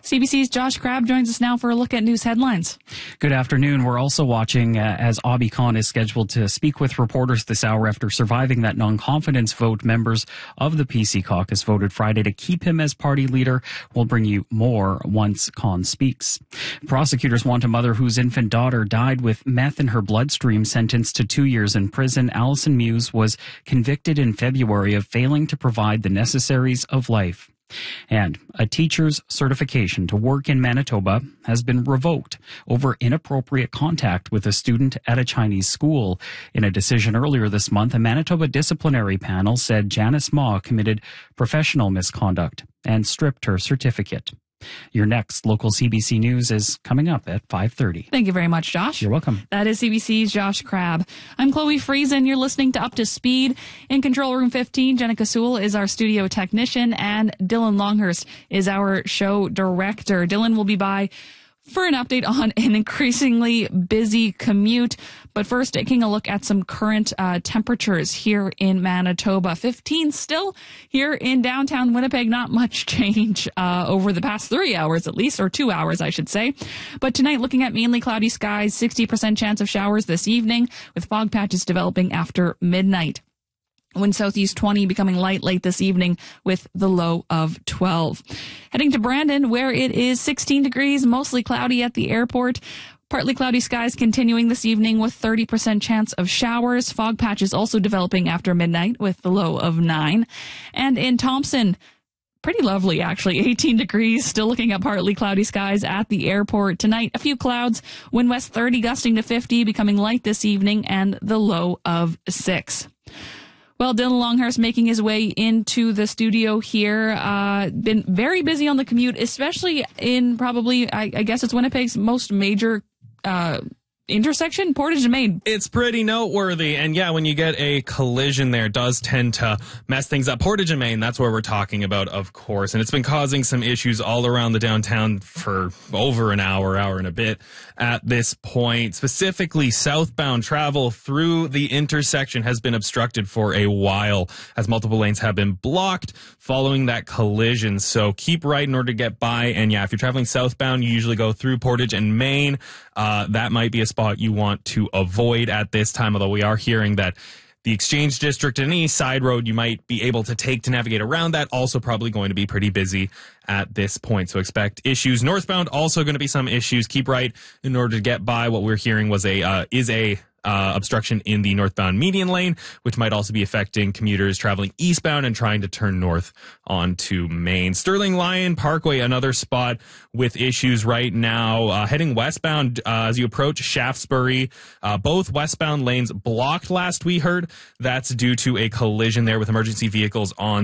CBC's Josh Crabb joins us now for a look at news headlines. Good afternoon. We're also watching as Abi Khan is scheduled to speak with reporters this hour after surviving that non-confidence vote. Members of the PC caucus voted Friday to keep him as party leader. We'll bring you more once Khan speaks. Prosecutors want a mother whose infant daughter died with meth in her bloodstream sentenced to 2 years in prison. Allison Muse was convicted in February of failing to provide the necessaries of life. And a teacher's certification to work in Manitoba has been revoked over inappropriate contact with a student at a Chinese school. In a decision earlier this month, a Manitoba disciplinary panel said Janice Ma committed professional misconduct and stripped her certificate. Your next local CBC News is coming up at 5:30. Thank you very much, Josh. You're welcome. That is CBC's Josh Crabb. I'm Chloe Friesen. You're listening to Up to Speed. In Control Room 15, Jenica Sewell is our studio technician, and Dylan Longhurst is our show director. Dylan will be by for an update on an increasingly busy commute. But first, taking a look at some current temperatures here in Manitoba. 15 still here in downtown Winnipeg. Not much change over the past 3 hours at least, or 2 hours, I should say. But tonight, looking at mainly cloudy skies, 60% chance of showers this evening, with fog patches developing after midnight. Wind southeast 20, becoming light late this evening with the low of 12. Heading to Brandon, where it is 16 degrees, mostly cloudy at the airport. Partly cloudy skies continuing this evening with 30% chance of showers. Fog patches also developing after midnight with the low of 9. And in Thompson, pretty lovely, actually. 18 degrees, still looking at partly cloudy skies at the airport. Tonight, a few clouds, wind west 30, gusting to 50, becoming light this evening, and the low of 6. Well, Dylan Longhurst making his way into the studio here. Been very busy on the commute, especially in probably, I guess it's Winnipeg's most major intersection, Portage and Main. It's pretty noteworthy. And yeah, when you get a collision there, it does tend to mess things up. Portage and Main, that's where we're talking about, of course. And it's been causing some issues all around the downtown for over an hour and a bit at this point. Specifically, southbound travel through the intersection has been obstructed for a while as multiple lanes have been blocked following that collision. So keep right in order to get by. And yeah, if you're traveling southbound, you usually go through Portage and Main. That might be a spot you want to avoid at this time, although we are hearing that the Exchange District and any side road you might be able to take to navigate around that also probably going to be pretty busy at this point. So expect issues. Northbound also going to be some issues. Keep right in order to get by. What we're hearing was a obstruction in the northbound median lane, which might also be affecting commuters traveling eastbound and trying to turn north onto Main. Sterling Lion Parkway, another spot with issues right now. Heading westbound as you approach Shaftesbury, both westbound lanes blocked last we heard. That's due to a collision there with emergency vehicles on